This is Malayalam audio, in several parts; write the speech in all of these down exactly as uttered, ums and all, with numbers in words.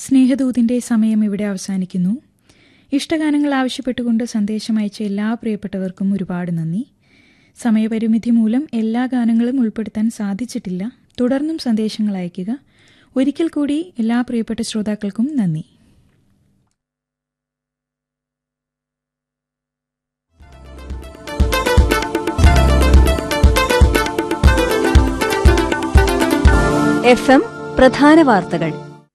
സ്നേഹദൂതിന്റെ സമയം ഇവിടെ അവസാനിക്കുന്നു. ഇഷ്ടഗാനങ്ങൾ ആവശ്യപ്പെട്ടുകൊണ്ട് സന്ദേശം അയച്ച എല്ലാ പ്രിയപ്പെട്ടവർക്കും ഒരുപാട് നന്ദി. സമയപരിമിതി മൂലം എല്ലാ ഗാനങ്ങളും ഉൾപ്പെടുത്താൻ സാധിച്ചിട്ടില്ല. തുടർന്നും സന്ദേശങ്ങൾ അയയ്ക്കുക. ഒരിക്കൽ കൂടി എല്ലാ പ്രിയപ്പെട്ട ശ്രോതാക്കൾക്കും നന്ദി. എഫ് എം പ്രധാന വാർത്തകൾ.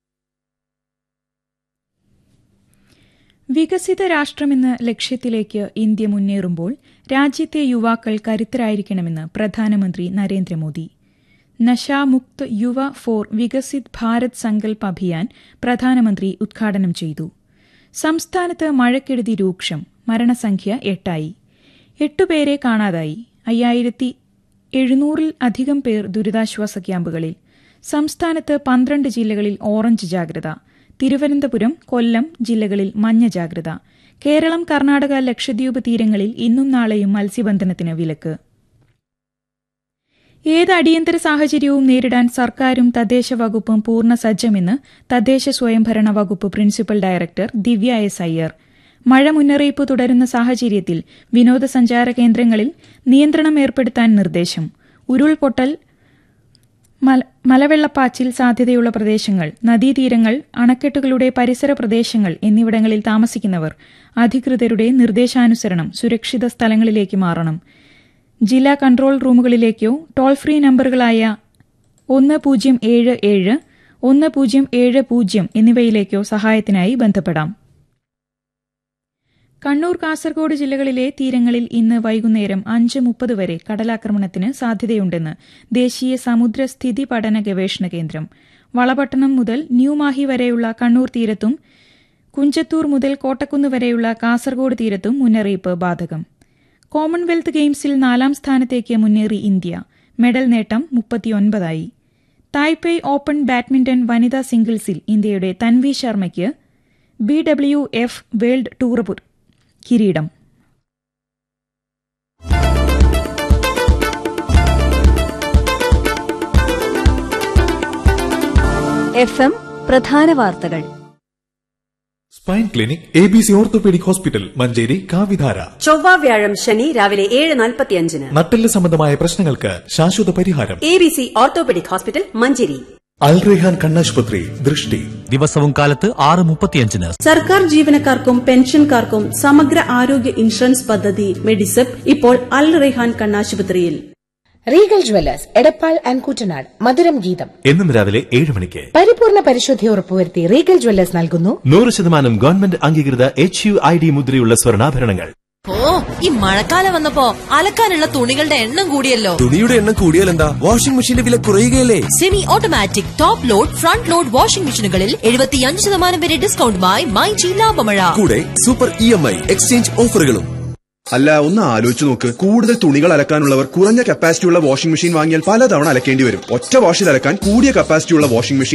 വികസിത രാഷ്ട്രമെന്ന ലക്ഷ്യത്തിലേക്ക് ഇന്ത്യ മുന്നേറുമ്പോൾ രാജ്യത്തെ യുവാക്കൾ കരുത്തരായിരിക്കണമെന്ന് പ്രധാനമന്ത്രി നരേന്ദ്രമോദി. നശാമുക്ത് യുവ ഫോർ വികസിത് ഭാരത് സങ്കൽപ് അഭിയാൻ പ്രധാനമന്ത്രി ഉദ്ഘാടനം ചെയ്തു. സംസ്ഥാനത്ത് മഴക്കെടുതി രൂക്ഷം. മരണസംഖ്യ എട്ടായി. എട്ടുപേരെ കാണാതായി. അയ്യായിരത്തി എഴുന്നൂറിൽ അധികം പേർ ദുരിതാശ്വാസ ക്യാമ്പുകളിൽ. സംസ്ഥാനത്ത് പന്ത്രണ്ട് ജില്ലകളിൽ ഓറഞ്ച് ജാഗ്രത. തിരുവനന്തപുരം, കൊല്ലം ജില്ലകളിൽ മഞ്ഞ ജാഗ്രത. കേരളം, കർണാടക, ലക്ഷദ്വീപ് തീരങ്ങളിൽ ഇന്നും നാളെയും മത്സ്യബന്ധനത്തിന് വിലക്ക്. ഏത് അടിയന്തര സാഹചര്യവും നേരിടാൻ സർക്കാരും തദ്ദേശ വകുപ്പും പൂർണ്ണ സജ്ജമെന്ന് തദ്ദേശ സ്വയംഭരണ വകുപ്പ് പ്രിൻസിപ്പൽ ഡയറക്ടർ ദിവ്യ എസ് അയ്യർ. മഴ മുന്നറിയിപ്പ് തുടരുന്ന സാഹചര്യത്തിൽ വിനോദസഞ്ചാര കേന്ദ്രങ്ങളിൽ നിയന്ത്രണം ഏർപ്പെടുത്താൻ നിർദ്ദേശം. ഉരുൾപൊട്ടൽ, മലവെള്ളപ്പാച്ചിൽ സാധ്യതയുള്ള പ്രദേശങ്ങൾ, നദീതീരങ്ങൾ, അണക്കെട്ടുകളുടെ പരിസര പ്രദേശങ്ങൾ എന്നിവിടങ്ങളിൽ താമസിക്കുന്നവർ അധികൃതരുടെ നിർദ്ദേശാനുസരണം സുരക്ഷിത സ്ഥലങ്ങളിലേക്ക് മാറണം. ജില്ലാ കൺട്രോൾ റൂമുകളിലേക്കോ ടോൾ ഫ്രീ നമ്പറുകളായ ഒന്ന് പൂജ്യം ഏഴ് ഏഴ്, ഒന്ന് പൂജ്യം ഏഴ് പൂജ്യം എന്നിവയിലേക്കോ സഹായത്തിനായി ബന്ധപ്പെടാം. കണ്ണൂർ, കാസർഗോഡ് ജില്ലകളിലെ തീരങ്ങളിൽ ഇന്ന് വൈകുന്നേരം അഞ്ച് മുപ്പത് വരെ കടലാക്രമണത്തിന് സാധ്യതയുണ്ടെന്ന് ദേശീയ സമുദ്രസ്ഥിതി പഠന ഗവേഷണ കേന്ദ്രം. വളപട്ടണം മുതൽ ന്യൂമാഹി വരെയുള്ള കണ്ണൂർ തീരത്തും കുഞ്ചത്തൂർ മുതൽ കോട്ടക്കുന്ന് വരെയുള്ള കാസർഗോഡ് തീരത്തും മുന്നറിയിപ്പ് ബാധകം. കോമൺവെൽത്ത് ഗെയിംസിൽ നാലാം സ്ഥാനത്തേക്ക് മുന്നേറി ഇന്ത്യ. മെഡൽ നേട്ടം മുപ്പത്തിയൊൻപതായി. തായ്പേയ് ഓപ്പൺ ബാഡ്മിന്റൺ വനിതാ സിംഗിൾസിൽ ഇന്ത്യയുടെ Tanvi ശർമ്മയ്ക്ക് B W F world tour കിരീടം. എഫ് എം പ്രധാന വാർത്തകൾ. Spine clinic A B C orthopaedic hospital, Manjeri, കാവിധാര. ചൊവ്വ, വ്യാഴം, ശനി രാവിലെ ഏഴ് നാൽപ്പത്തിയഞ്ചിന്. നട്ടെല്ല് സംബന്ധമായ പ്രശ്നങ്ങൾക്ക് ശാശ്വത പരിഹാരം. A B C orthopaedic hospital, Manjeri. അൽ റെഹാൻ കണ്ണാശുപത്രി, ദൃഷ്ടി. ദിവസവും കാലത്ത് ആറ് മുപ്പത്തിയഞ്ചിന്. സർക്കാർ ജീവനക്കാർക്കും പെൻഷൻകാർക്കും സമഗ്ര ആരോഗ്യ ഇൻഷുറൻസ് പദ്ധതി മെഡിസെപ് ഇപ്പോൾ അൽ Rehan കണ്ണാശുപത്രിയിൽ. Regal Jewellers, Edappal and Koottanad. മധുരം ഗീതം എന്നും രാവിലെ ഏഴ് മണിക്ക്. പരിപൂർണ പരിശുദ്ധി ഉറപ്പുവരുത്തി റീഗൽ ജ്വല്ലേഴ്സ് നൽകുന്നു നൂറ് ശതമാനം ഗവൺമെന്റ് അംഗീകൃത എച്ച് യു ഐ ഡി മുദ്രയുള്ള സ്വർണ്ണാഭരണങ്ങൾ. ഓ, ഈ മഴക്കാലം വന്നപ്പോ അലക്കാനുള്ള തുണികളുടെ എണ്ണം കൂടിയല്ലോ. തുണിയുടെ എണ്ണം കൂടിയാൽ എന്താ? വാഷിംഗ് മെഷീന്റെ വില കുറയുകയല്ലേ? Semi automatic top load front load washing മെഷീനുകളിൽ എഴുപത്തിയഞ്ച് ശതമാനം വരെ ഡിസ്കൗണ്ടുമായി മൈജി ലാഭമഴ. കൂടെ super E M I exchange ഓഫറുകളും. അല്ല, ഒന്ന് ആലോചിച്ച് നോക്ക്. കൂടുതൽ തുണികൾ അലക്കാനുള്ളവർ കുറഞ്ഞ കപ്പാസിറ്റിയുള്ള വാഷിംഗ് മെഷീൻ വാങ്ങിയാൽ പലതവണ അലക്കേണ്ടി വരും. ഒറ്റ വാഷിൽ അലക്കാൻ കൂടിയ കപ്പാസിറ്റിയുള്ള വാഷിംഗ് മെഷീൻ